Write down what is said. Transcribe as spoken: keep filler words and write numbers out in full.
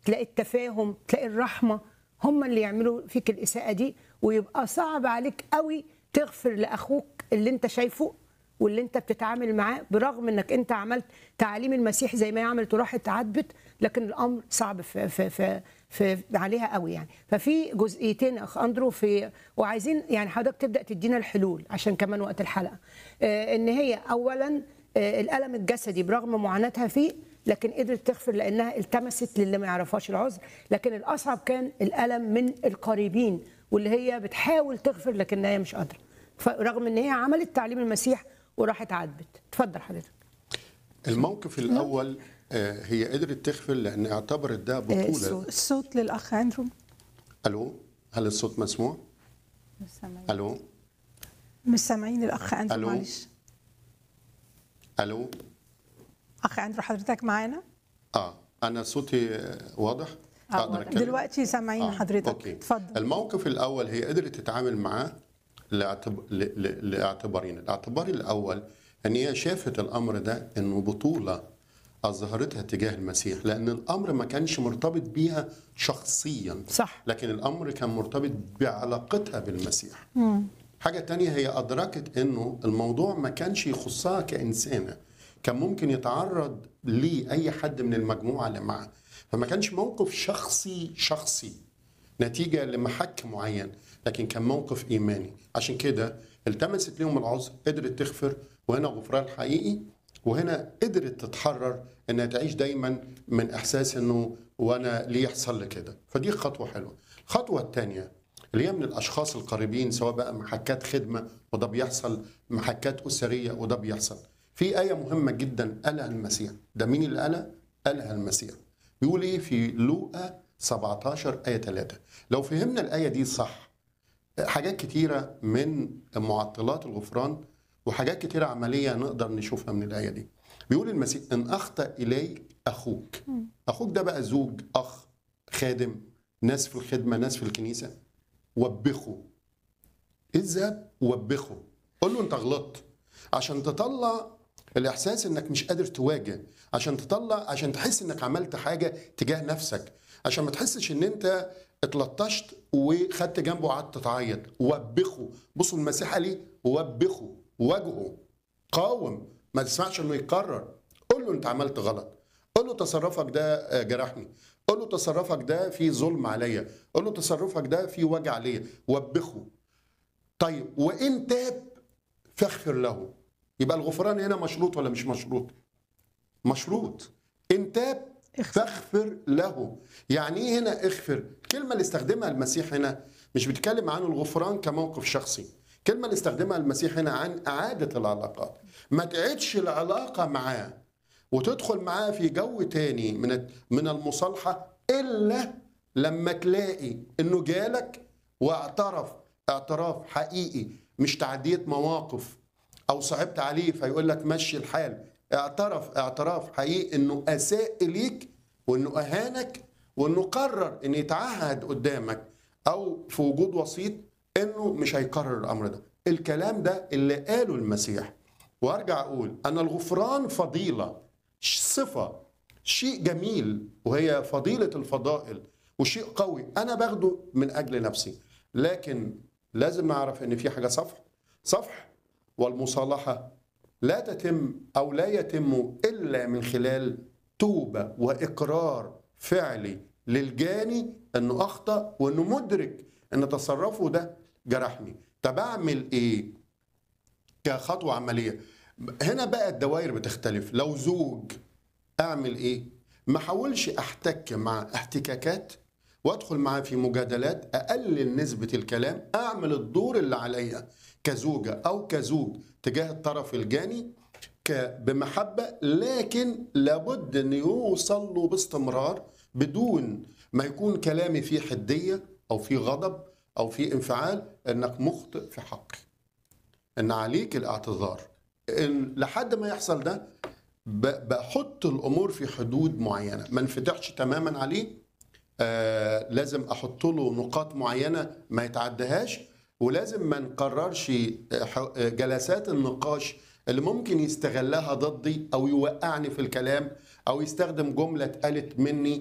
تلاقي التفاهم، تلاقي الرحمه، هم اللي يعملوا فيك الاساءه دي، ويبقى صعب عليك قوي تغفر لاخوك اللي انت شايفه واللي انت بتتعامل معاه، برغم انك انت عملت تعاليم المسيح زي ما هي عملت وراحت عاتبت، لكن الامر صعب في في في, في عليها قوي يعني. ففي جزئيتين يا اخ اندرو، في وعايزين يعني حضرتك تبدا تدينا الحلول عشان كمان وقت الحلقه. آه ان هي اولا آه الالم الجسدي برغم معاناتها فيه، لكن قدرت تغفر لانها التمست للي ما يعرفهاش العذر. لكن الاصعب كان الالم من القريبين، واللي هي بتحاول تغفر لكن هي مش قادره، رغم ان هي عملت تعليم المسيح وراحت عاتبت. اتفضل حضرتك. الموقف الاول آه هي قدرت تغفر لان اعتبرت ده بطوله. الصوت للاخ اندرو. الو، هل الصوت مسموع؟ مش سامعين. الو، مش سامعين الاخ اندرو. ألو؟ معلش. الو، اخ اندرو حضرتك معانا؟ اه انا صوتي واضح؟ آه دلوقتي سامعين. آه. حضرتك أوكي. اتفضل. الموقف الاول هي قدرت تتعامل معاه لاعتب... ل... ل... لاعتبارين. الاعتبار الاول ان هي شافت الامر ده انه بطوله اظهرتها تجاه المسيح، لان الامر ما كانش مرتبط بيها شخصيا، صح، لكن الامر كان مرتبط بعلاقتها بالمسيح. مم. حاجه تانية، هي ادركت انه الموضوع ما كانش يخصها كانسانه، كان ممكن يتعرض لاي حد من المجموعه اللي معاه، فما كانش موقف شخصي شخصي نتيجه لمحك معين، لكن كان موقف ايماني. عشان كده التمست لهم العذر، قدرت تغفر، وهنا غفران حقيقي، وهنا قدرت تتحرر انها تعيش دايما من احساس انه وانا ليه يحصل لي كده. فدي خطوه حلوه. الخطوه الثانيه اللي هي من الاشخاص القريبين، سواء بقى محكات خدمه وده بيحصل، محكات اسريه وده بيحصل. في ايه مهمه جدا قالها المسيح. ده مين اللي قالها؟ قالها المسيح. بيقول ايه في لوقا سبعتاشر آية ثلاثة؟ لو فهمنا الآية دي صح، حاجات كتيرة من معطلات الغفران وحاجات كتيرة عملية نقدر نشوفها من الآية دي. بيقول المسيح إن أخطأ إليك أخوك. أخوك ده بقى زوج، أخ، خادم، ناس في الخدمة، ناس في الكنيسة، وبخه. اذهب وبخه، قول له أنت غلطت، عشان تطلع الإحساس إنك مش قادر تواجه، عشان تطلع، عشان تحس إنك عملت حاجة تجاه نفسك، عشان ما تحسش إن أنت اتلطشت وخدت جنبه وقعدت تعيط. وبخه. بصوا المسيح قال ايه؟ وبخه، واجهه، قاوم، ما تسمعش انه يكرر. قول له انت عملت غلط، قول له تصرفك ده جرحني، قول له تصرفك ده في ظلم عليا، قول له تصرفك ده في وجع عليا. وبخه. طيب وان تاب فاغفر له. يبقى الغفران هنا مشروط ولا مش مشروط؟ مشروط. ان تاب فاغفر له. يعني ايه هنا اغفر؟ الكلمه اللي استخدمها المسيح هنا مش بيتكلم عن الغفران كموقف شخصي، الكلمه اللي استخدمها المسيح هنا عن اعاده العلاقات. ما تعيدش العلاقه معاه وتدخل معاه في جو تاني من من المصالحه الا لما تلاقي انه جالك واعترف اعتراف حقيقي، مش تعدية مواقف او صعبت عليه فيقول لك مشي الحال. اعترف اعتراف حقيقي انه اساء اليك وانه اهانك وانه قرر ان يتعهد قدامك او في وجود وسيط انه مش هيكرر الامر ده. الكلام ده اللي قاله المسيح. وارجع اقول ان الغفران فضيله، صفه، شيء جميل، وهي فضيله الفضائل وشيء قوي انا باخده من اجل نفسي، لكن لازم اعرف ان في حاجه صفح صفح والمصالحه لا تتم أو لا يتم إلا من خلال توبة وإقرار فعلي للجاني أنه أخطأ وأنه مدرك أن تصرفه ده جرحني. طب أعمل إيه كخطوة عملية؟ هنا بقى الدوائر بتختلف. لو زوج أعمل إيه؟ ما حاولش أحتك مع احتكاكات وأدخل معاه في مجادلات، أقلل نسبة الكلام، أعمل الدور اللي عليا كزوجة أو كزوج تجاه الطرف الجاني بمحبة، لكن لابد أن يوصل له باستمرار بدون ما يكون كلامي فيه حدية أو فيه غضب أو فيه انفعال، أنك مخطئ في حقي، أن عليك الاعتذار. إن لحد ما يحصل ده بحط الأمور في حدود معينة، ما انفتحش تماما عليه، آه لازم أحط له نقاط معينة ما يتعدهاش، ولازم ما نقررش جلسات النقاش اللي ممكن يستغلها ضدي او يوقعني في الكلام او يستخدم جمله اتقالت مني